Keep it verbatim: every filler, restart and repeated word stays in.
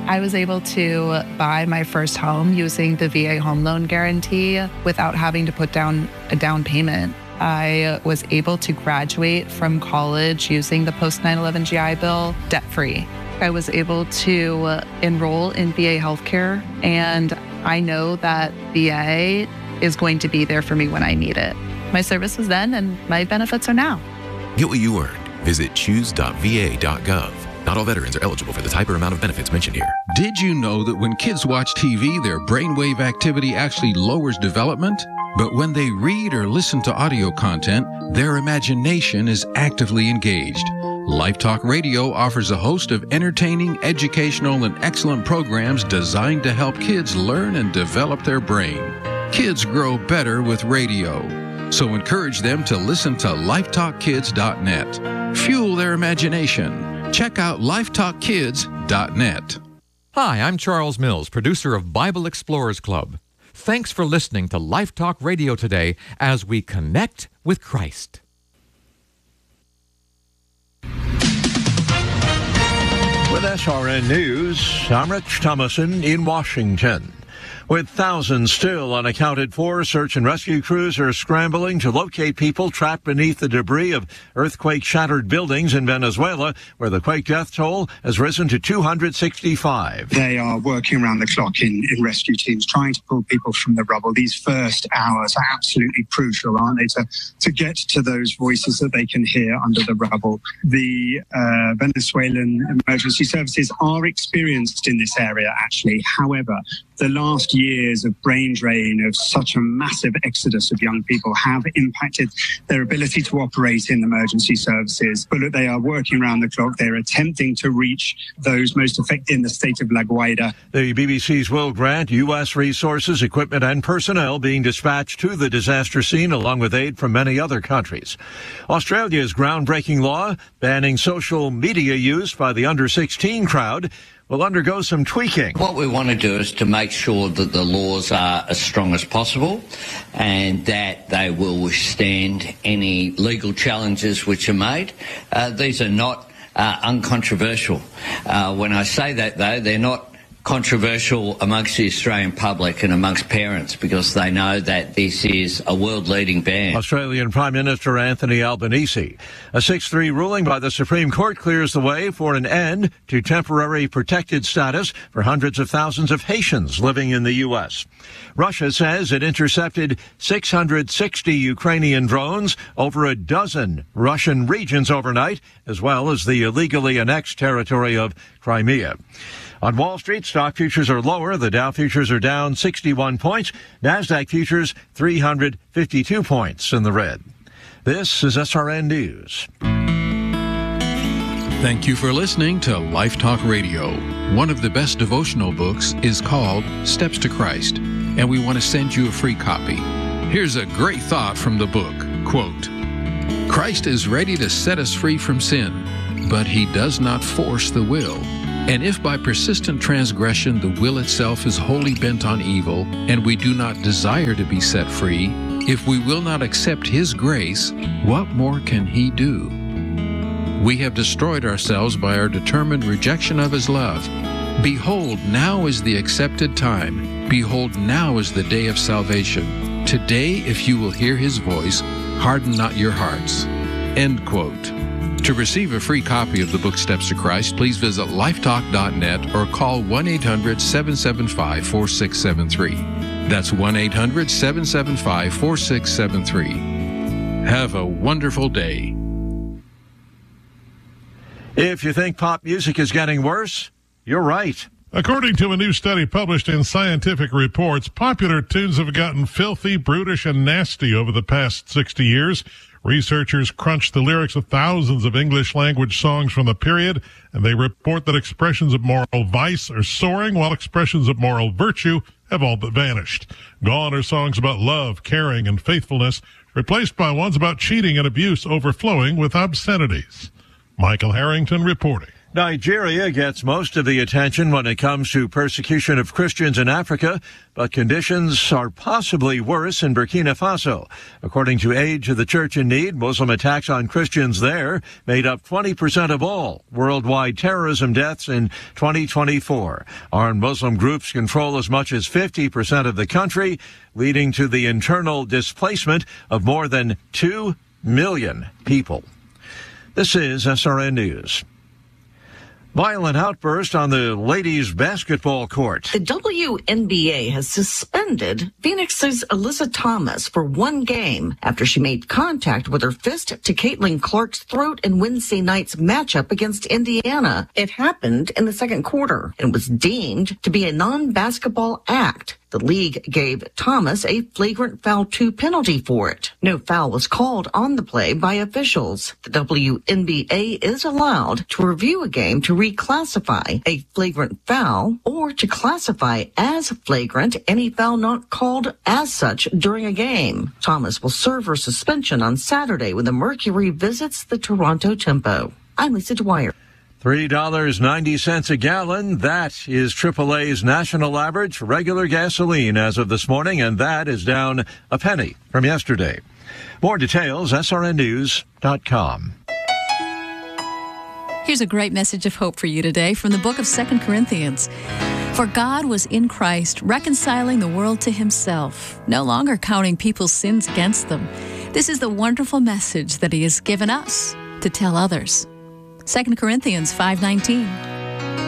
I was able to buy my first home using the V A home loan guarantee without having to put down a down payment. I was able to graduate from college using the post nine eleven G I Bill debt-free. I was able to enroll in V A healthcare, and I know that V A is going to be there for me when I need it. My service was then, and my benefits are now. Get what you earned. Visit choose dot v a dot gov. Not all veterans are eligible for the type or amount of benefits mentioned here. Did you know that when kids watch T V, their brainwave activity actually lowers development? But when they read or listen to audio content, their imagination is actively engaged. LifeTalk Radio offers a host of entertaining, educational, and excellent programs designed to help kids learn and develop their brain. Kids grow better with radio. So encourage them to listen to life talk kids dot net. Fuel their imagination. Check out life talk kids dot net. Hi, I'm Charles Mills, producer of Bible Explorers Club. Thanks for listening to Life Talk Radio today as we connect with Christ. With S R N News, I'm Rich Thomason in Washington. With thousands still unaccounted for, search and rescue crews are scrambling to locate people trapped beneath the debris of earthquake-shattered buildings in Venezuela, where the quake death toll has risen to two hundred sixty-five. They are working around the clock in, in rescue teams, trying to pull people from the rubble. These first hours are absolutely crucial, aren't they, to, to get to those voices that they can hear under the rubble. The uh, Venezuelan emergency services are experienced in this area, actually. However, the last years of brain drain, of such a massive exodus of young people, have impacted their ability to operate in emergency services. But look, they are working around the clock. They're attempting to reach those most affected in the state of La Guaira. The B B C's will grant U S resources, equipment, and personnel being dispatched to the disaster scene, along with aid from many other countries. Australia's groundbreaking law banning social media use by the under sixteen crowd will undergo some tweaking. What we want to do is to make sure that the laws are as strong as possible and that they will withstand any legal challenges which are made. Uh, these are not uh, uncontroversial. Uh, when I say that, though, they're not controversial amongst the Australian public and amongst parents, because they know that this is a world-leading ban. Australian Prime Minister Anthony Albanese. A six three ruling by the Supreme Court clears the way for an end to temporary protected status for hundreds of thousands of Haitians living in the U S. Russia says it intercepted six hundred sixty Ukrainian drones over a dozen Russian regions overnight, as well as the illegally annexed territory of Crimea. On Wall Street, stock futures are lower. The Dow futures are down sixty-one points. NASDAQ futures three hundred fifty-two points in the red. This is S R N News. Thank you for listening to Life Talk Radio. One of the best devotional books is called Steps to Christ, and we want to send you a free copy. Here's a great thought from the book. Quote, Christ is ready to set us free from sin, but he does not force the will. And if by persistent transgression the will itself is wholly bent on evil, and we do not desire to be set free, if we will not accept his grace, what more can he do? We have destroyed ourselves by our determined rejection of his love. Behold, now is the accepted time. Behold, now is the day of salvation. Today, if you will hear his voice, harden not your hearts. End quote. To receive a free copy of the book Steps to Christ, please visit life talk dot net or call one eight hundred seven seven five four six seven three. That's one eight hundred seven seven five four six seven three. Have a wonderful day. If you think pop music is getting worse, you're right. According to a new study published in Scientific Reports, popular tunes have gotten filthy, brutish, and nasty over the past sixty years. Researchers crunched the lyrics of thousands of English-language songs from the period, and they report that expressions of moral vice are soaring, while expressions of moral virtue have all but vanished. Gone are songs about love, caring, and faithfulness, replaced by ones about cheating and abuse overflowing with obscenities. Michael Harrington reporting. Nigeria gets most of the attention when it comes to persecution of Christians in Africa, but conditions are possibly worse in Burkina Faso. According to Aid to the Church in Need, Muslim attacks on Christians there made up twenty percent of all worldwide terrorism deaths in twenty twenty-four. Armed Muslim groups control as much as fifty percent of the country, leading to the internal displacement of more than two million people. This is S R N News. Violent outburst on the ladies' basketball court. The W N B A has suspended Phoenix's Alyssa Thomas for one game after she made contact with her fist to Caitlin Clark's throat in Wednesday night's matchup against Indiana. It happened in the second quarter and was deemed to be a non-basketball act. The league gave Thomas a flagrant foul two penalty for it. No foul was called on the play by officials. The W N B A is allowed to review a game to reclassify a flagrant foul or to classify as flagrant any foul not called as such during a game. Thomas will serve her suspension on Saturday when the Mercury visits the Toronto Tempo. I'm Lisa Dwyer. three dollars and ninety cents a gallon. That is triple A's national average for regular gasoline as of this morning, and that is down a penny from yesterday. More details, S R N news dot com. Here's a great message of hope for you today from the book of Second Corinthians. For God was in Christ, reconciling the world to himself, no longer counting people's sins against them. This is the wonderful message that he has given us to tell others. Second Corinthians five nineteen.